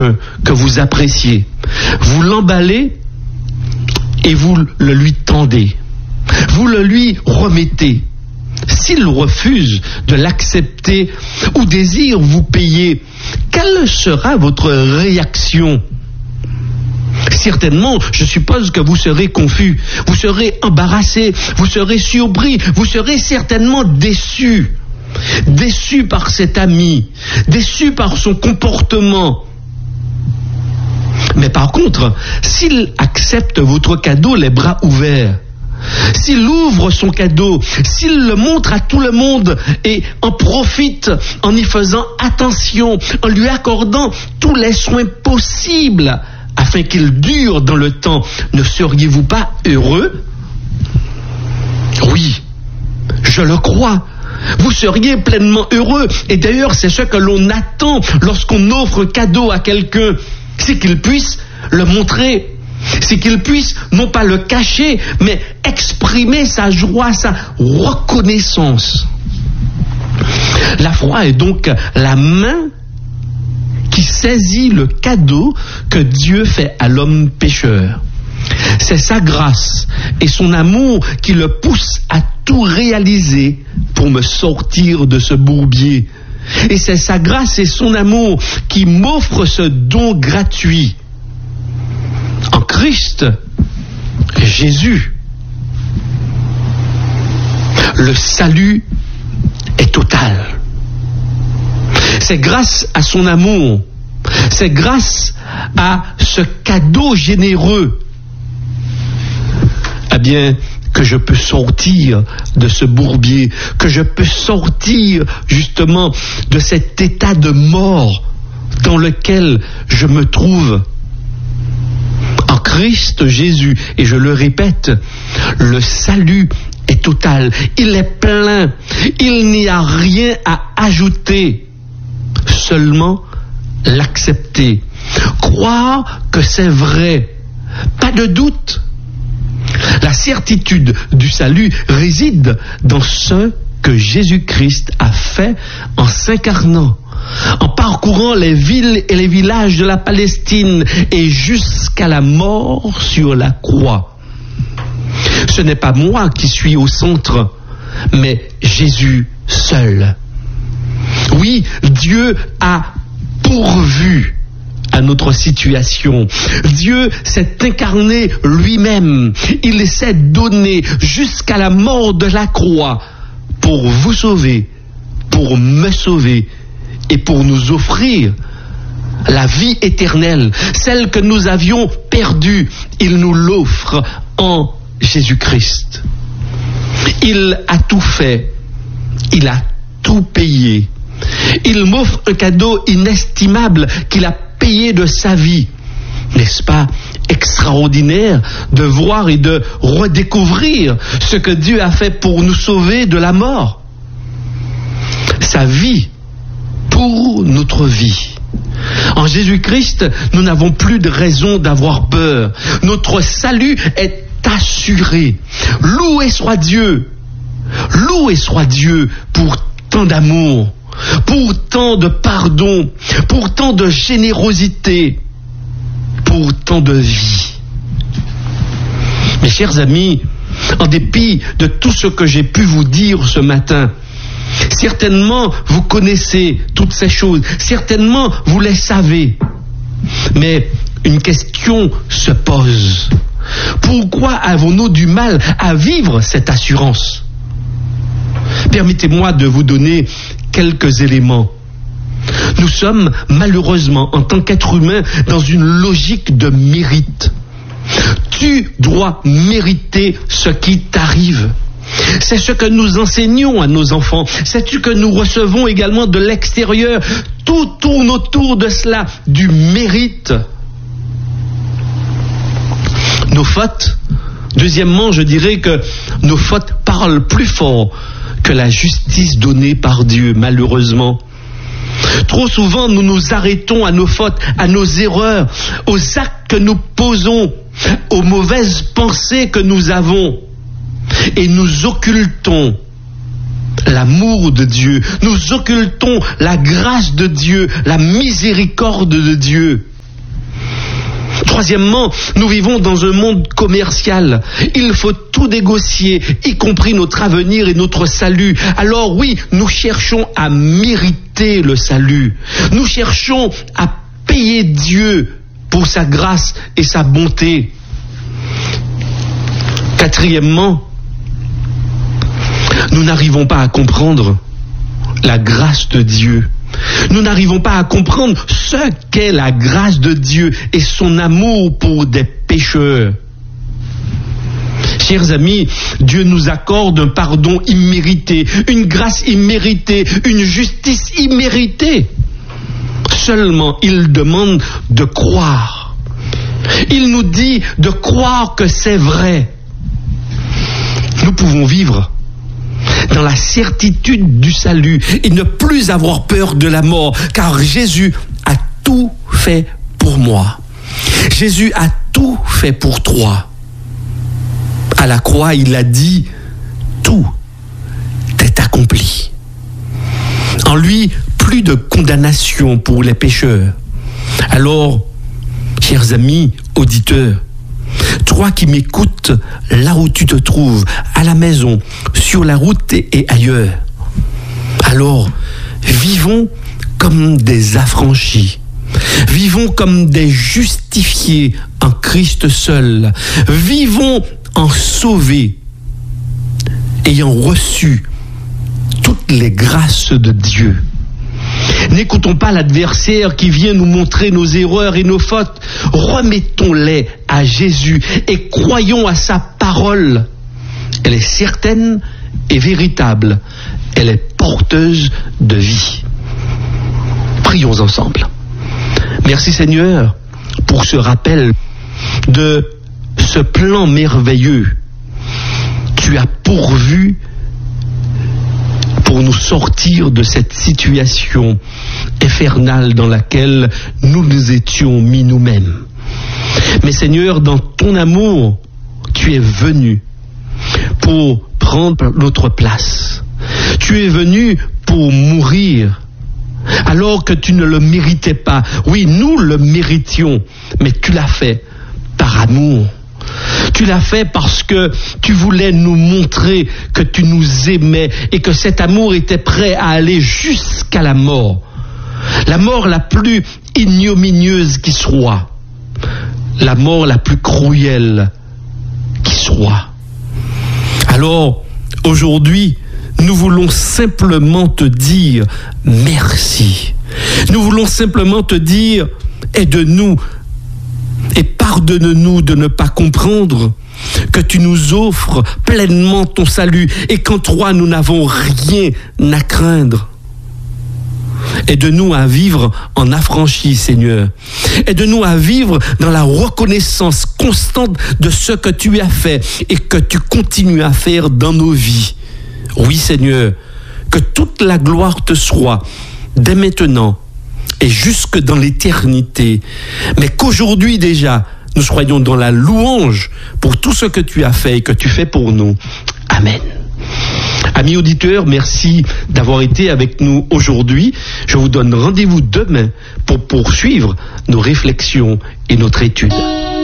que vous appréciez. Vous l'emballez et vous le lui tendez. Vous le lui remettez. S'il refuse de l'accepter ou désire vous payer, quelle sera votre réaction? Certainement, je suppose que vous serez confus, vous serez embarrassé, vous serez surpris, vous serez certainement déçu. Déçu par cet ami, déçu par son comportement. Mais par contre, s'il accepte votre cadeau les bras ouverts, s'il ouvre son cadeau, s'il le montre à tout le monde et en profite en y faisant attention, en lui accordant tous les soins possibles afin qu'il dure dans le temps, ne seriez-vous pas heureux? Oui, je le crois. Vous seriez pleinement heureux. Et d'ailleurs, c'est ce que l'on attend lorsqu'on offre cadeau à quelqu'un. C'est qu'il puisse le montrer. C'est qu'il puisse, non pas le cacher, mais exprimer sa joie, sa reconnaissance. La foi est donc la main qui saisit le cadeau que Dieu fait à l'homme pécheur. C'est sa grâce et son amour qui le poussent à tout réaliser pour me sortir de ce bourbier. Et c'est sa grâce et son amour qui m'offrent ce don gratuit. En Christ, Jésus, le salut est total. C'est grâce à son amour, c'est grâce à ce cadeau généreux, eh bien, que je peux sortir de ce bourbier, que je peux sortir justement de cet état de mort dans lequel je me trouve. En Christ Jésus, et je le répète, le salut est total, il est plein, il n'y a rien à ajouter, seulement l'accepter, croire que c'est vrai, pas de doute. La certitude du salut réside dans ce que Jésus-Christ a fait en s'incarnant, en parcourant les villes et les villages de la Palestine et jusqu'à la mort sur la croix. Ce n'est pas moi qui suis au centre, mais Jésus seul. Oui, Dieu a pourvu à notre situation. Dieu s'est incarné lui-même. Il s'est donné jusqu'à la mort de la croix pour vous sauver, pour me sauver et pour nous offrir la vie éternelle, celle que nous avions perdue. Il nous l'offre en Jésus-Christ. Il a tout fait. Il a tout payé. Il m'offre un cadeau inestimable qu'il a payé de sa vie. N'est-ce pas extraordinaire de voir et de redécouvrir ce que Dieu a fait pour nous sauver de la mort? Sa vie pour notre vie. En Jésus-Christ, nous n'avons plus de raison d'avoir peur. Notre salut est assuré. Loué soit Dieu. Loué soit Dieu pour tant d'amour, pour tant de pardon, pour tant de générosité, pour tant de vie. Mes chers amis, en dépit de tout ce que j'ai pu vous dire ce matin, certainement vous connaissez toutes ces choses, certainement vous les savez, mais une question se pose. Pourquoi avons-nous du mal à vivre cette assurance? Permettez-moi de vous donner quelques éléments. Nous sommes malheureusement, en tant qu'être humain, dans une logique de mérite. Tu dois mériter ce qui t'arrive. C'est ce que nous enseignons à nos enfants. C'est ce que nous recevons également de l'extérieur. Tout tourne autour de cela, du mérite. Nos fautes, deuxièmement, je dirais que nos fautes parlent plus fort que la justice donnée par Dieu, malheureusement. Trop souvent, nous nous arrêtons à nos fautes, à nos erreurs, aux actes que nous posons, aux mauvaises pensées que nous avons, et nous occultons l'amour de Dieu, nous occultons la grâce de Dieu, la miséricorde de Dieu. Troisièmement, nous vivons dans un monde commercial. Il faut tout négocier, y compris notre avenir et notre salut. Alors oui, nous cherchons à mériter le salut. Nous cherchons à payer Dieu pour sa grâce et sa bonté. Quatrièmement, nous n'arrivons pas à comprendre la grâce de Dieu. Nous n'arrivons pas à comprendre ce qu'est la grâce de Dieu et son amour pour des pécheurs. Chers amis, Dieu nous accorde un pardon immérité, une grâce imméritée, une justice imméritée. Seulement, il demande de croire. Il nous dit de croire que c'est vrai. Nous pouvons vivre dans la certitude du salut et ne plus avoir peur de la mort, car Jésus a tout fait pour moi. Jésus a tout fait pour toi. À la croix, il a dit, tout est accompli. En lui, plus de condamnation pour les pécheurs. Alors, chers amis, auditeurs, toi qui m'écoutes là où tu te trouves, à la maison, sur la route et ailleurs, alors vivons comme des affranchis, vivons comme des justifiés en Christ seul, vivons en sauvés, ayant reçu toutes les grâces de Dieu. N'écoutons pas l'adversaire qui vient nous montrer nos erreurs et nos fautes. Remettons-les à Jésus et croyons à sa parole. Elle est certaine et véritable. Elle est porteuse de vie. Prions ensemble. Merci Seigneur pour ce rappel de ce plan merveilleux. Tu as pourvu pour nous sortir de cette situation infernale dans laquelle nous nous étions mis nous-mêmes. Mais Seigneur, dans ton amour, tu es venu pour prendre notre place. Tu es venu pour mourir alors que tu ne le méritais pas. Oui, nous le méritions, mais tu l'as fait par amour. Tu l'as fait parce que tu voulais nous montrer que tu nous aimais et que cet amour était prêt à aller jusqu'à la mort la plus ignominieuse qui soit, la mort la plus cruelle qui soit. Alors, aujourd'hui, nous voulons simplement te dire merci. Nous voulons simplement te dire, aide-nous et pardonne-nous de ne pas comprendre que tu nous offres pleinement ton salut et qu'en toi nous n'avons rien à craindre. Aide-nous à vivre en affranchis, Seigneur. Aide-nous à vivre dans la reconnaissance constante de ce que tu as fait et que tu continues à faire dans nos vies. Oui, Seigneur, que toute la gloire te soit dès maintenant et jusque dans l'éternité, mais qu'aujourd'hui déjà, nous soyons dans la louange pour tout ce que tu as fait et que tu fais pour nous. Amen. Amis auditeurs, merci d'avoir été avec nous aujourd'hui. Je vous donne rendez-vous demain pour poursuivre nos réflexions et notre étude.